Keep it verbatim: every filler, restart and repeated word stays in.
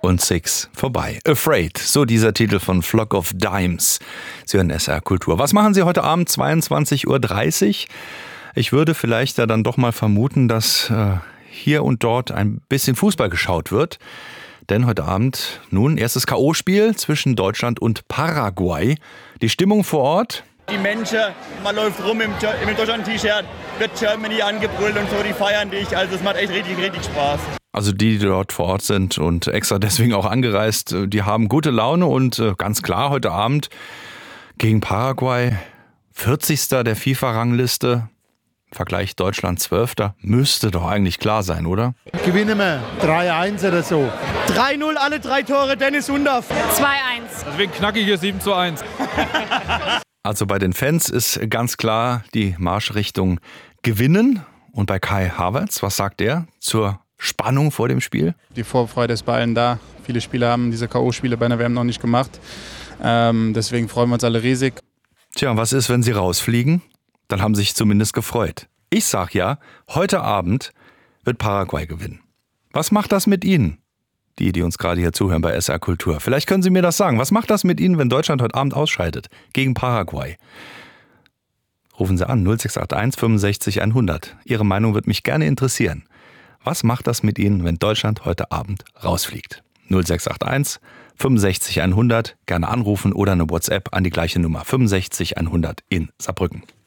und Six vorbei. Afraid, so dieser Titel von Flock of Dimes. Sie hören S R Kultur. Was machen Sie heute Abend, zweiundzwanzig Uhr dreißig? Ich würde vielleicht da dann doch mal vermuten, dass äh, hier und dort ein bisschen Fußball geschaut wird. Denn heute Abend, nun, erstes K O-Spiel zwischen Deutschland und Paraguay. Die Stimmung vor Ort? Die Menschen, man läuft rum im, im Deutschland-T-Shirt, wird Germany angebrüllt und so, die feiern dich. Also es macht echt richtig, richtig Spaß. Also die, die dort vor Ort sind und extra deswegen auch angereist, die haben gute Laune und ganz klar heute Abend gegen Paraguay, vierzigster der FIFA-Rangliste, Vergleich Deutschland zwölfter Müsste doch eigentlich klar sein, oder? Gewinnen wir drei eins oder so. drei null, alle drei Tore, Dennis Undaff. zwei eins. Deswegen knackige sieben zu eins. Also bei den Fans ist ganz klar die Marschrichtung gewinnen. Und bei Kai Havertz, was sagt er zur Spannung vor dem Spiel? Die Vorfreude ist bei allen da. Viele Spieler haben diese K O-Spiele bei einer W M noch nicht gemacht. Ähm, deswegen freuen wir uns alle riesig. Tja, was ist, wenn sie rausfliegen? Dann haben sie sich zumindest gefreut. Ich sag ja, heute Abend wird Paraguay gewinnen. Was macht das mit Ihnen? Die, die uns gerade hier zuhören bei S R Kultur. Vielleicht können Sie mir das sagen. Was macht das mit Ihnen, wenn Deutschland heute Abend ausscheidet gegen Paraguay? Rufen Sie an, null sechs acht eins fünfundsechzig hundert. Ihre Meinung wird mich gerne interessieren. Was macht das mit Ihnen, wenn Deutschland heute Abend rausfliegt? null sechs acht eins fünfundsechzig hundert. Gerne anrufen oder eine WhatsApp an die gleiche Nummer fünfundsechzig hundert in Saarbrücken.